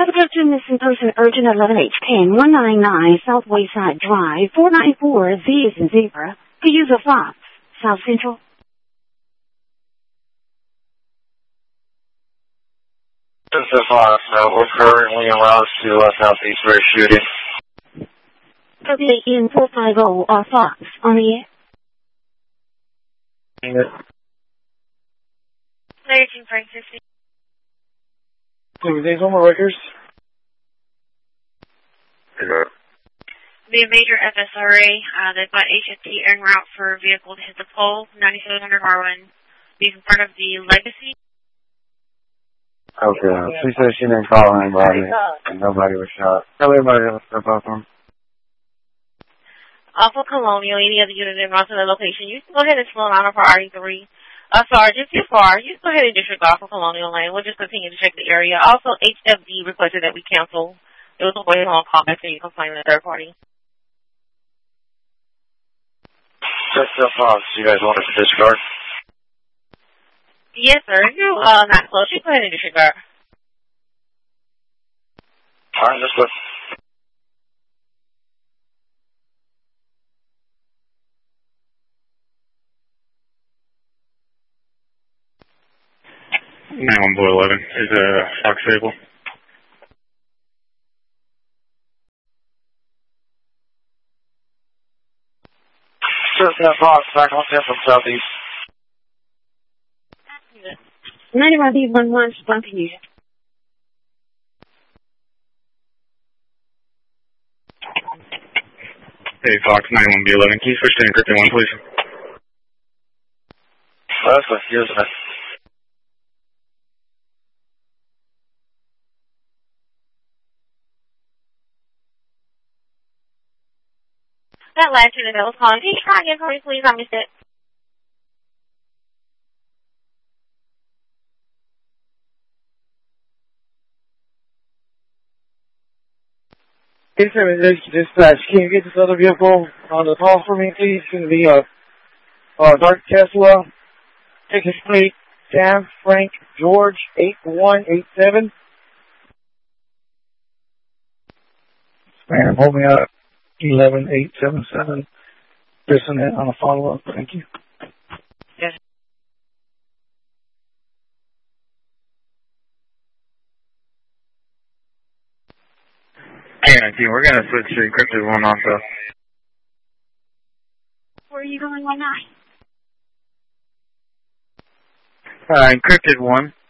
Captain, missing person urgent 11H10 199 South Wayside Drive 494 Z is in zebra. To use a Fox, South Central. This is Fox. We're currently en route to Southeast for a shooting. Okay, in 450 Fox on the air. 13 Frank 50. These one more records. Be a major FSRA. They've got HFT en route for vehicle to hit the pole. 9700 Harwin. Be in front of the Legacy. Okay. She said she didn't call anybody, and nobody was shot. Tell everybody else step up on. Alpha Colonial, any other unit en route to the location, you can go ahead and slow down on priority 3. Sergeant, too far. You can go ahead and disregard for Colonial Lane. We'll just continue to check the area. Also, HFD requested that we cancel. It was a way on callback so you can find the third party. Just the Fox. You guys want us to disregard? Yes, sir. If you're not close, you can go ahead and disregard. All right, let's look. Boy 11 is Fox able. Just that Fox back on 10 from Southeast. 91D11 bumping you. Hey, Fox 91B11. Can you switch to encrypted 1, please? That's what here's that. That last unit that was calling. Can you try again for me, please? I missed it. Hey, 7 dispatch. Can you get this other vehicle on the call for me, please? It's going to be Dark Tesla, ticket plate, Sam Frank George 8187. Man, hold me out. 11877. Listen on a follow-up. Thank you. Yes. Hey, 19, we're going to switch to encrypted 1 also. Where are you going right now? Encrypted 1.